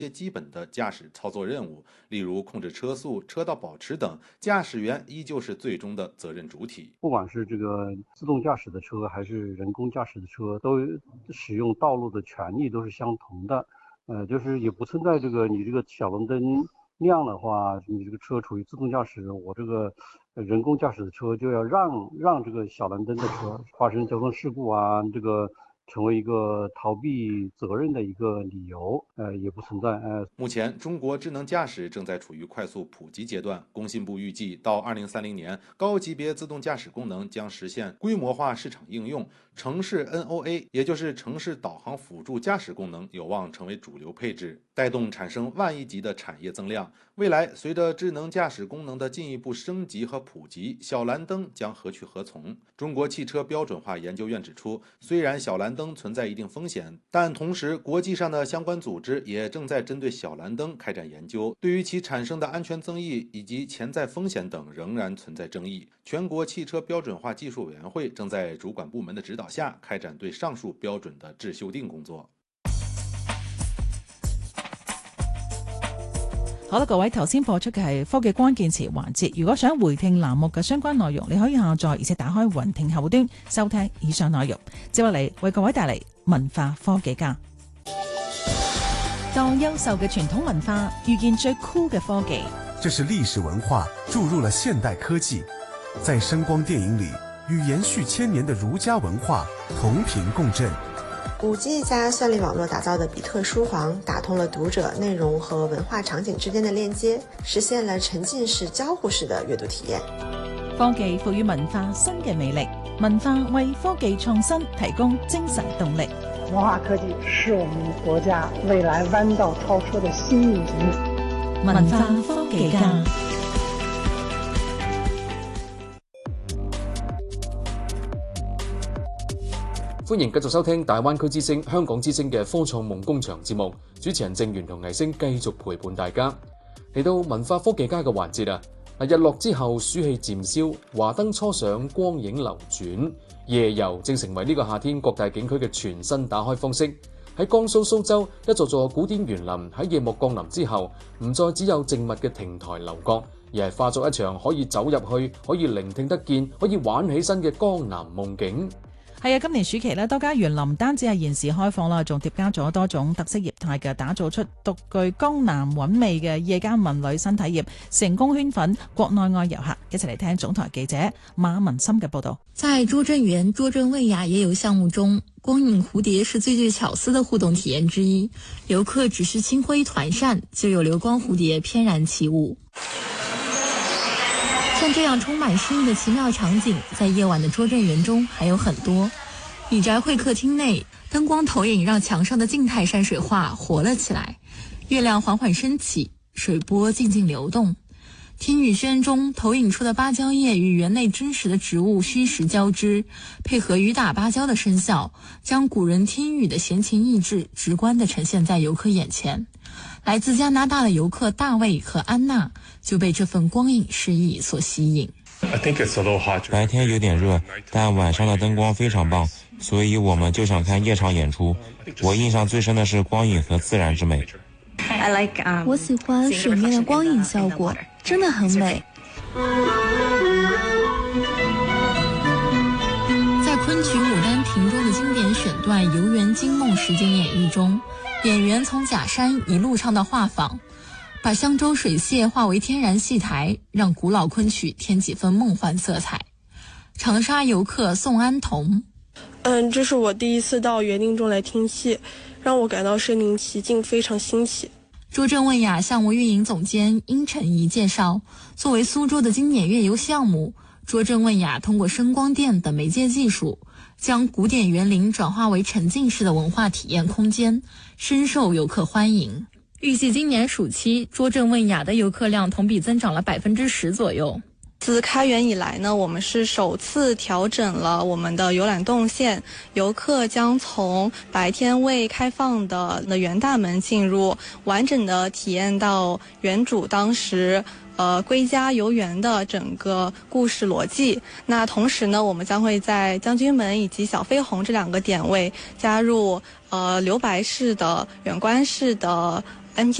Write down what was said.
些基本的驾驶操作任务，例如控制车速、车道保持等，驾驶员依旧是最终的责任主体。 不管是这个自动驾驶的车还是人工驾驶的车，都使用道路的权利都是相同的。就是也不存在这个你这个小龙灯亮的话，你这个车处于自动驾驶，我这个人工驾驶的车就要让这个小蓝灯的车发生交通事故啊，这个成为一个逃避责任的一个理由，也不存在。 目前，中国智能驾驶正在处于快速普及阶段。工信部预计，到2030年，高级别自动驾驶功能将实现规模化市场应用，城市 NOA， 也就是城市导航辅助驾驶功能，有望成为主流配置，带动产生万亿级的产业增量。未来，随着智能驾驶功能的进一步升级和普及，小蓝灯将何去何从？中国汽车标准化研究院指出，虽然小蓝灯存在一定风险，但同时国际上的相关组织也正在针对小蓝灯开展研究，对于其产生的安全争议以及潜在风险等仍然存在争议。全国汽车标准化技术委员会正在主管部门的指导下开展对上述标準的質修訂工作。 好啦，各位，頭先播出嘅係科技關鍵詞環節。如果想回聽欄目嘅相關內容，你可以下載而且打開雲聽後端收聽以上內容。接落嚟為各位帶嚟文化科技家。當優秀嘅傳統文化遇見最酷嘅科技， 這是歷史文化注入了現代科技，在聲光電影裏與延續千年的儒家文化同頻共振。 5G 加算力網絡打造的比特書房，打通了讀者內容和文化場景之間的鏈接，實現了沉浸式交互式的閱讀體驗。 科技賦予文化新嘅魅力，文化為科技創新提供精神動力。 文化科技是我們國家未來彎道超車的新引擎。 文化科技家。 歡迎繼續收聽大灣區之聲、香港之聲嘅科創夢工場節目，主持人鄭源同藝星繼續陪伴大家。嚟到文化科技家嘅環節啊！日落之後暑氣漸消，華燈初上，光影流轉，夜遊正成為呢個夏天各大景區嘅全新打開方式。喺江蘇蘇州，一座座古典園林喺夜幕降臨之後，唔再只有靜默嘅亭台樓閣，而係化作一場可以走入去、可以聆聽得見、可以玩起身嘅江南夢境。 係啊，今年暑期咧，多家園林唔單止係現時開放啦，仲疊加咗多種特色業態嘅，打造出獨具江南韻味嘅夜間文旅新體驗，成功圈粉國內外遊客。一齊嚟聽總台記者馬文森嘅報道。 在拙政園拙政魏雅夜遊項目中，光影蝴蝶是最具巧思的互動體驗之一，遊客只需輕揮團扇，就有流光蝴蝶翩然起舞。像這樣充滿詩意的奇妙場景，在夜晚的拙政園中還有很多。李宅會客廳內，燈光投影讓牆上的靜態山水畫活了起來，月亮緩緩升起，水波靜靜流動。聽雨軒中投影出的芭蕉葉與園內真實的植物虛實交織，配合雨打芭蕉的聲效，將古人聽雨的閒情逸致直觀地呈現在遊客眼前。來自加拿大的遊客大衛和安娜就被這份光影詩意所吸引。 白天有點熱，但晚上的燈光非常棒，所以我們就想看夜場演出。我印象最深的是光影和自然之美。 我喜歡水面的光影效果，真的很美。 在昆曲《牡丹亭》中的經典選段《遊園驚夢》實景演繹中，演員從假山一路唱到畫舫，把香洲水榭化為天然戲台，讓古老昆曲添幾分夢幻色彩。長沙遊客宋安彤， 這是我第一次到園林中來聽戲，讓我感到身臨其境，非常新奇。 拙政魏雅項目運營總監殷晨怡介紹，作為蘇州的經典夜遊項目，拙政魏雅通過聲光電等媒介技術，將古典園林轉化為沉浸式的文化體驗空間，深受遊客歡迎。預計今年暑期，拙政魏雅的遊客量同比增長了10%左右。 自開園以來呢，我們是首次調整了我們的遊覽動線，遊客將從白天未開放的園大門進入，完整的體驗到園主當時歸家遊園的整個故事邏輯。那同時呢，我們將會在將軍門以及小飛虹這兩個點位加入留白式的、遠觀式的